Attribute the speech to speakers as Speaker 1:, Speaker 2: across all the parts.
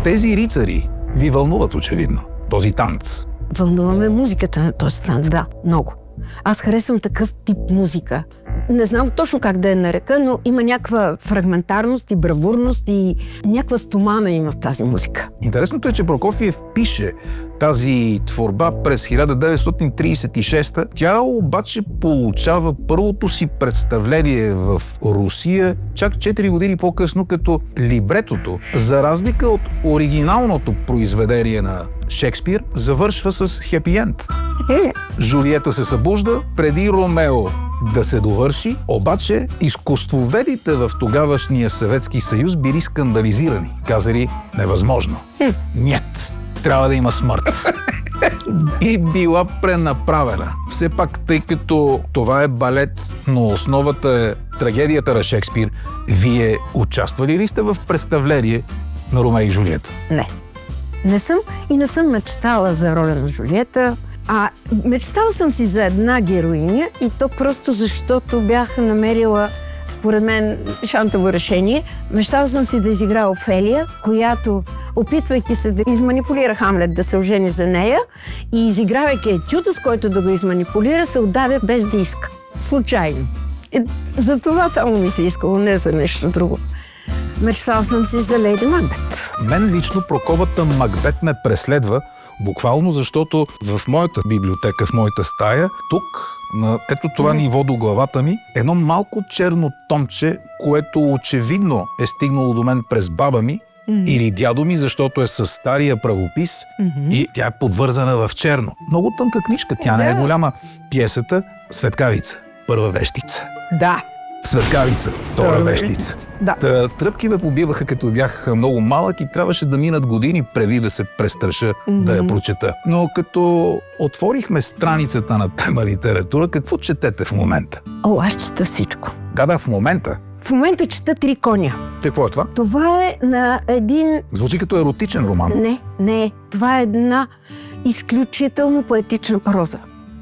Speaker 1: Тези рицари ви вълнуват очевидно, този танц.
Speaker 2: Вълнуваме музиката на този танц, да, много. Аз харесвам такъв тип музика. Не знам точно как да я нарека, но има някаква фрагментарност и бравурност и някаква стомана има в тази музика.
Speaker 1: Интересното е, че Прокофиев пише тази творба през 1936-та. Тя обаче получава първото си представление в Русия чак 4 години по-късно като либретото. За разлика от оригиналното произведение на Шекспир, завършва с хепи енд. Жулиета се събужда преди Ромео да се довърши, обаче изкуствоведите в тогавашния Съветски съюз били скандализирани. Казали невъзможно. Нет, трябва да има смърт. И била пренаправена. Все пак, тъй като това е балет, но основата е трагедията на Шекспир, вие участвали ли сте в представление на Ромео и Жулиета?
Speaker 2: Не. Не съм и не съм мечтала за роля на Жулиета. Мечтала съм си за една героиня и то просто защото бях намерила, според мен, шантово решение. Мечтала съм си да изиграя Офелия, която, опитвайки се да изманипулира Хамлет да се ожени за нея и изигравайки етюда, с който да го изманипулира, се отдаде без да иска. Случайно. За това само ми се искало, не за нещо друго. Мечтала съм си за Лейди Макбет.
Speaker 1: Мен лично проковата Макбет ме преследва, буквално защото в моята библиотека, в моята стая, тук, на ето това ниво до главата ми, едно малко черно томче, което очевидно е стигнало до мен през баба ми или дядо ми, защото е със стария правопис и тя е подвързана в черно. Много тънка книжка, тя не е голяма. Пиесата Светкавица, първа вещица.
Speaker 2: Да.
Speaker 1: Светкавица, втора вещица.
Speaker 2: Да.
Speaker 1: Тръпки ме побиваха, като бях много малък и трябваше да минат години преди да се престраша да я прочета. Но като отворихме страницата на тема литература, какво четете в момента?
Speaker 2: Аз чета всичко.
Speaker 1: Да, в момента.
Speaker 2: В момента чета Три коня.
Speaker 1: Какво е това?
Speaker 2: Това е на един...
Speaker 1: Звучи като еротичен роман.
Speaker 2: Не. Това е една изключително поетична проза.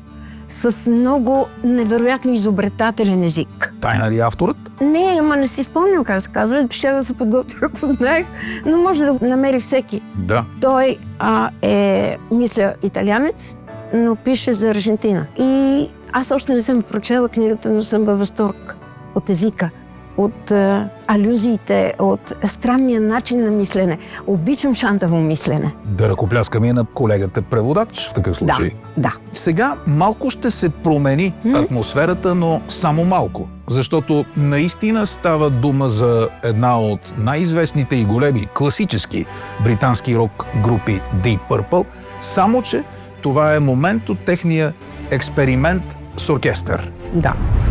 Speaker 2: С много невероятно изобретателен език.
Speaker 1: Тайна ли е авторът?
Speaker 2: Не, ама не си спомням как се казва. Ще да се подготвя, ако знаех, но може да намери всеки.
Speaker 1: Да.
Speaker 2: Той е, мисля, италианец, но пише за Аржентина. И аз още не съм прочела книгата, но съм във възторг от езика, от алюзиите, от странния начин на мислене. Обичам шантаво мислене.
Speaker 1: Да ръкопляскаме на колегата преводач в такъв случай.
Speaker 2: Да.
Speaker 1: Сега малко ще се промени атмосферата, но само малко. Защото наистина става дума за една от най-известните и големи класически британски рок групи Deep Purple, само че това е момент от техния експеримент с оркестър.
Speaker 2: Да.